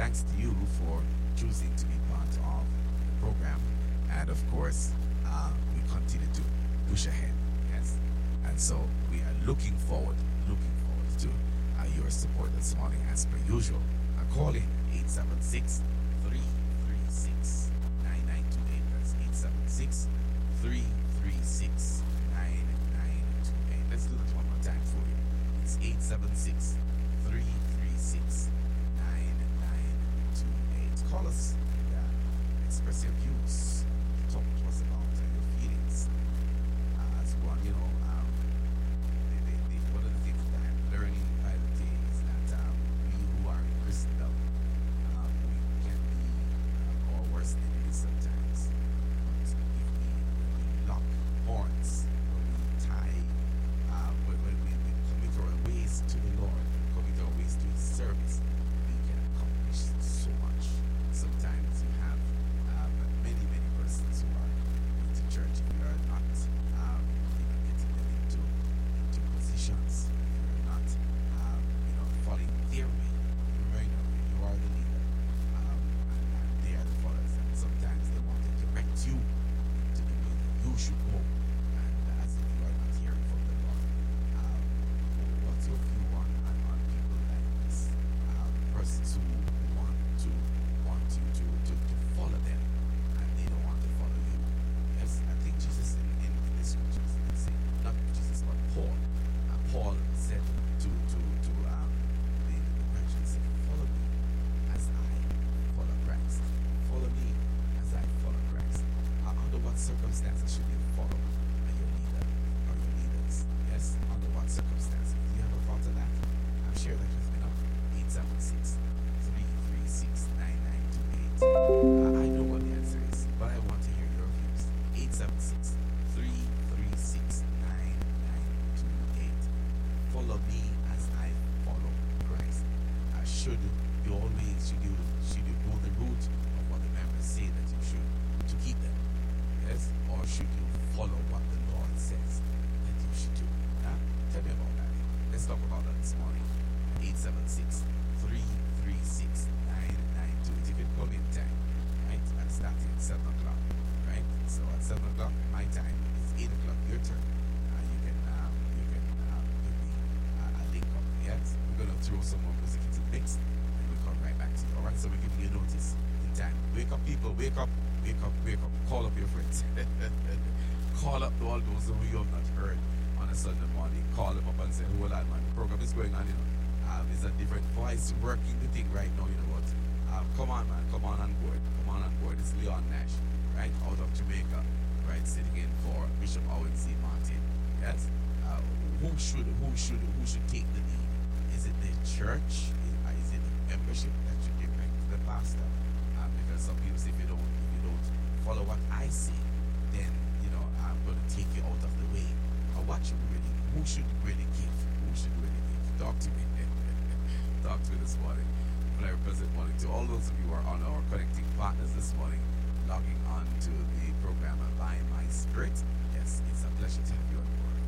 thanks to you for choosing to be part of the program. And of course, we continue to push ahead. Yes. And so we are looking forward to your support this morning as per usual. Call in 876 336 9928. That's 876 336 9928. Let's do that one more time for you. It's 876 336 9928. Call us and express your views. Talk to us about your feelings. As one, one of the things that I'm learning by the day is that we who are in Christendom, we can be our worst enemies sometimes. But if we lock horns, when we tie, when we commit our ways to the Lord, commit our ways to His service, we can accomplish so much. Sometimes you have many persons who are into church. If you are not getting them into positions, if you are not following their way, remember you are the leader, and they are the followers. And sometimes they want to direct you to the way that you should go, and as if you are not hearing from the Lord. What's your view on people like this? Persons who want you to follow them, and they don't want to follow you. Yes, I think Jesus in the scriptures did say, not Jesus but Paul. Paul said to the Christians, said, follow me as I follow Christ. Follow me as I follow Christ. Under what circumstances should you follow your leader or your leaders? Yes, under what circumstances? Do you have a thought on that? Share that with me now. 876 336 9928. I know what the answer is, but I want to hear your views. 876 336 9928. Follow me as I follow Christ. Should you go the route of what the members say that you should to keep them? Yes? Or should you follow what the Lord says that you should do? Tell me about that. Let's talk about that this morning. 876 336 9928. You can call me anytime, right? I'm starting at 7 o'clock, right? So at 7 o'clock, my time, it's 8 o'clock, your turn. You can give me a link up. Yes? We're going to throw some more music into the mix, and we'll come right back to you. All right? So we're giving you notice in time. Wake up, people. Wake up. Wake up. Wake up. Call up your friends. Call up to all those who you have not heard on a Sunday morning. Call them up and say, hold on, man. The program is going on, It's a different voice working the thing right now, you know what? Come on, man. Come on board. Come on board. It's Leon Nash, right? Out of Jamaica, right? Sitting in for Bishop Owen C. Martin. Yes? Who should take the lead? Is it the church? Is it the membership that should direct the pastor? Because some people say if you don't follow what I say, then I'm going to take you out of the way. Or what should we really? Who should really give? Who should really give? Talk to me. Talk to me this morning. Very pleasant morning to all those of you who are on our connecting partners this morning, logging on to the program By My Spirit. Yes, it's a pleasure to have you